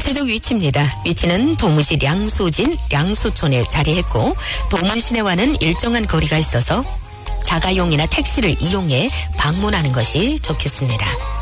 구체적 위치입니다. 위치는 도무시 량수진 량수촌에 자리했고 도문 시내와는 일정한 거리가 있어서 자가용이나 택시를 이용해 방문하는 것이 좋겠습니다.